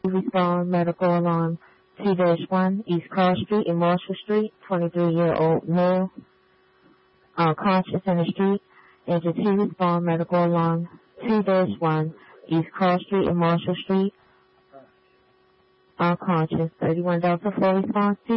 Respond medical alarm 2-1 East Carr Street and Marshall Street, 23-year-old male, conscious in the street. Engine 2 respond medical alarm 2-1 East Carr Street and Marshall Street, unconscious. 31 Delta 4 response